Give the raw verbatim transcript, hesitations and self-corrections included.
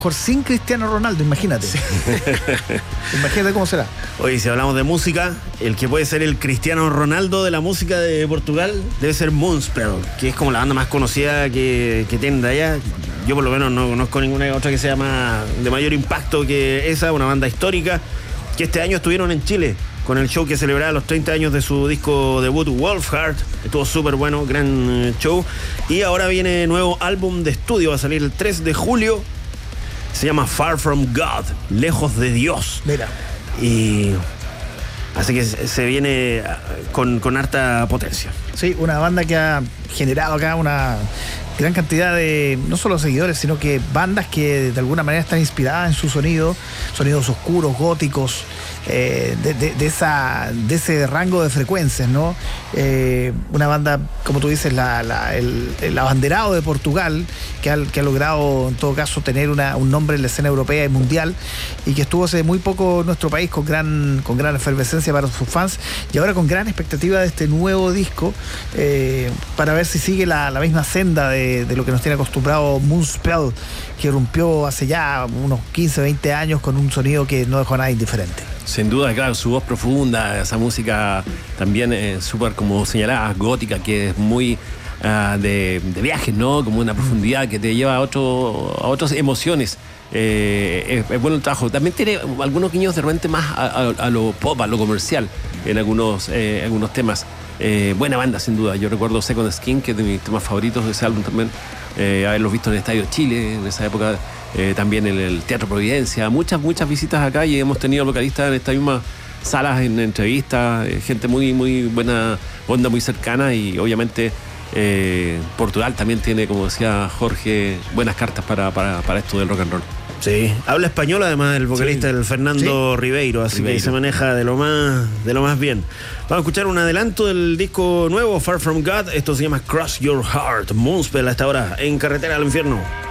mejor sin Cristiano Ronaldo, imagínate. Sí. Imagínate cómo será. Oye, si hablamos de música, el que puede ser el Cristiano Ronaldo de la música de Portugal debe ser Moonspell, que es como la banda más conocida que, que tienen de allá. Yo por lo menos no conozco ninguna otra que sea más, de mayor impacto que esa, una banda histórica que este año estuvieron en Chile con el show que celebraba los treinta años de su disco debut Wolfheart. Estuvo súper bueno, gran show. Y ahora viene nuevo álbum de estudio, va a salir el tres de julio. Se llama Far From God, lejos de Dios. Mira. Y así que se viene con, con harta potencia. Sí, una banda que ha generado acá una gran cantidad de, no solo seguidores, sino que bandas que de alguna manera están inspiradas en su sonido, sonidos oscuros, góticos, eh, de, de, de, esa, de ese rango de frecuencias, ¿no? Eh, una banda, como tú dices, la, la, el, el abanderado de Portugal, que ha, que ha logrado en todo caso tener una, un nombre en la escena europea y mundial, y que estuvo hace muy poco en nuestro país con gran, con gran efervescencia para sus fans, y ahora con gran expectativa de este nuevo disco, eh, para ver si sigue la, la misma senda de, de lo que nos tiene acostumbrado Moonspell, que irrumpió hace ya unos quince, veinte años con un sonido que no dejó a nadie indiferente. Sin duda, claro, su voz profunda, esa música también eh, súper, como señalabas, gótica, que es muy uh, de, de viajes, ¿no? Como una profundidad que te lleva a, otro, a otras emociones. Eh, es, es bueno el trabajo. También tiene algunos guiños de repente más a, a, a lo pop, a lo comercial en algunos, eh, algunos temas. Eh, buena banda, sin duda. Yo recuerdo Second Skin, que es de mis temas favoritos de ese álbum también. Eh, haberlos visto en el Estadio Chile en esa época. Eh, también en el Teatro Providencia. Muchas, muchas visitas acá y hemos tenido vocalistas en estas mismas salas, en entrevistas. Eh, gente muy, muy buena onda, muy cercana y obviamente eh, Portugal también tiene, como decía Jorge, buenas cartas para, para, para esto del rock and roll. Sí, habla español además el vocalista, sí, del Fernando sí. Ribeiro, así Ribeiro. Que se maneja de lo más de lo más bien. Vamos a escuchar un adelanto del disco nuevo Far From God. Esto se llama Cross Your Heart. Moonspell a esta hora en Carretera al Infierno.